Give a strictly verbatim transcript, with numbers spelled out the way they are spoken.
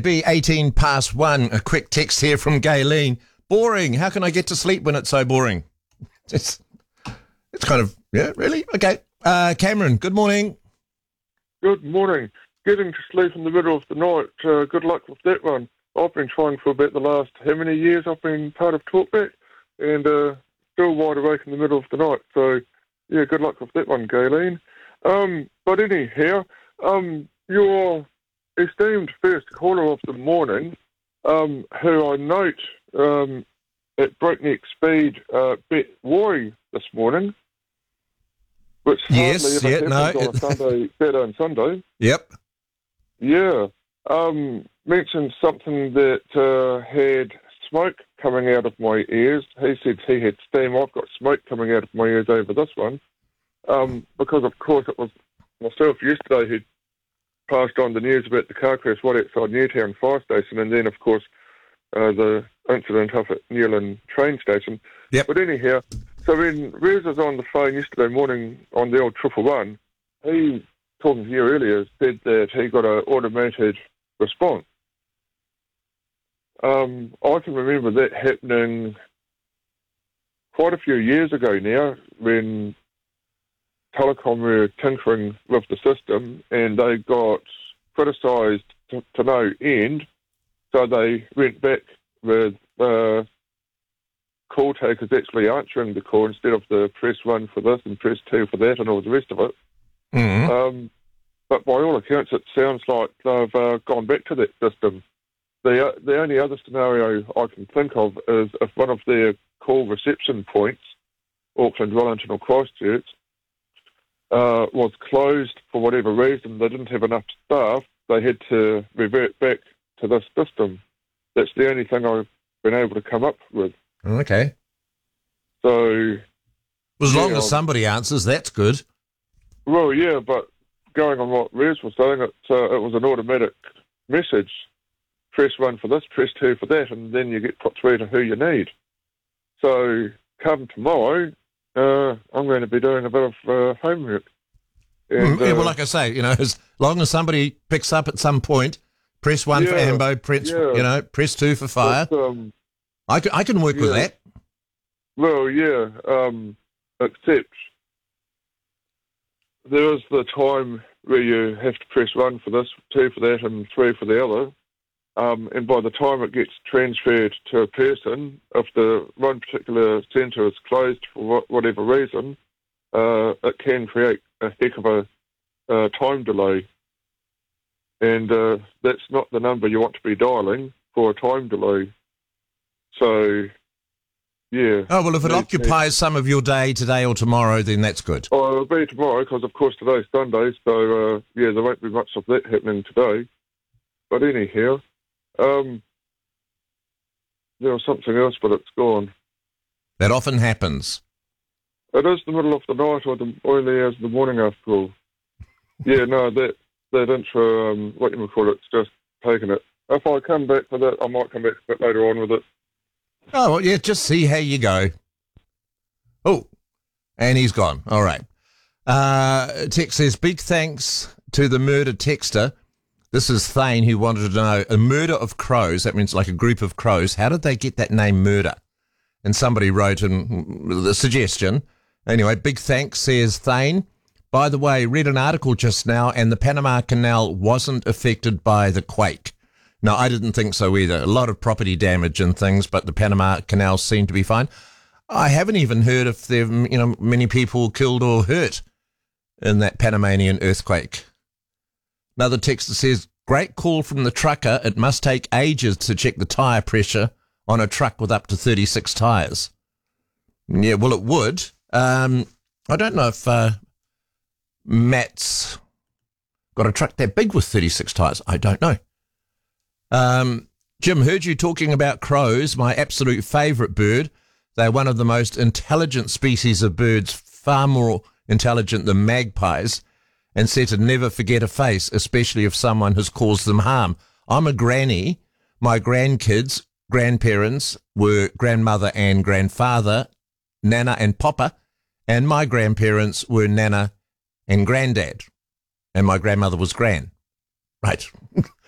be eighteen past one. A quick text here from Gayleen. Boring. How can I get to sleep when it's so boring? It's, it's kind of, yeah, really? Okay. Uh, Cameron, good morning. Good morning. Getting to sleep in the middle of the night, uh, good luck with that one. I've been trying for about the last how many years I've been part of Talkback, and uh, still wide awake in the middle of the night. So, yeah, good luck with that one, Gayleen. Um, but anyhow, um, your esteemed first caller of the morning, um, who I note um, at breakneck speed uh, bet Roy this morning, which Yes, hardly ever yeah, happens no. on a Sunday, Saturday and Sunday. Yep. Yeah. Um, mentioned something that uh, had smoke coming out of my ears. He said he had steam. I've got smoke coming out of my ears over this one. Um, because, of course, it was myself yesterday who passed on the news about the car crash right outside Newtown Fire Station, and then, of course, uh, the incident up at Newland train station. Yep. But anyhow, so when Rez was on the phone yesterday morning on the old triple one, he, talking to you earlier, said that he got an automated response. Um, I can remember that happening quite a few years ago now when Telecom were tinkering with the system and they got criticised to, to no end, so they went back with uh, call takers actually answering the call instead of the press one for this and press two for that and all the rest of it. Mm-hmm. Um, but by all accounts, it sounds like they've uh, gone back to that system. The, uh, the only other scenario I can think of is if one of their call reception points, Auckland, Wellington or Christchurch, uh, was closed for whatever reason. They didn't have enough staff. They had to revert back to this system. That's the only thing I've been able to come up with. Okay. So, As long yeah, as somebody answers, that's good. well, yeah, but going on what Rez was saying, it, uh, it was an automatic message. Press one for this, press two for that, and then you get put through to who you need. So, come tomorrow, uh, I'm going to be doing a bit of uh, homework. And, Mm, yeah, well, uh, like I say, you know, as long as somebody picks up at some point, press one for Yeah, ambo, press, yeah. you know, press two for fire. but, um, I can, I can work with yeah. that. well, yeah, um, except there is the time where you have to press one for this, two for that, and three for the other. Um, and by the time it gets transferred to a person, if the one particular centre is closed for wh- whatever reason, uh, it can create a heck of a uh, time delay. And uh, that's not the number you want to be dialing for a time delay. So, yeah. Oh, well, if it Need- occupies some of your day today or tomorrow, then that's good. Oh, it'll be tomorrow because, of course, today's Sunday, so, uh, yeah, there won't be much of that happening today. But anyhow, um, there was something else, but it's gone. That often happens. It is the middle of the night or the early hours of the morning after all. Yeah, no, that, that intro, um, what you would call it, it's just taken it. If I come back with it, I might come back a bit later on with it. Oh, well, yeah, just see how you go. Oh, and he's gone. All right. Uh, text says, big thanks to the murder texter. This is Thane who wanted to know, a murder of crows, that means like a group of crows, how did they get that name murder? And somebody wrote in the suggestion. Anyway, big thanks, says Thane. By the way, read an article just now, and the Panama Canal wasn't affected by the quake. No, I didn't think so either. A lot of property damage and things, but the Panama Canal seemed to be fine. I haven't even heard if there, you know, many people killed or hurt in that Panamanian earthquake. Another texter says, great call from the trucker. It must take ages to check the tyre pressure on a truck with up to thirty-six tyres. Yeah, well, it would. Um, I don't know if uh, Matt's got a truck that big with thirty-six tyres. I don't know. Um, Jim, heard you talking about crows, my absolute favourite bird. They're one of the most intelligent species of birds, far more intelligent than magpies, and said to never forget a face, especially if someone has caused them harm. I'm a granny. My grandkids, grandparents were grandmother and grandfather, Nana and Papa, and my grandparents were Nana and Granddad, and my grandmother was Gran. Right.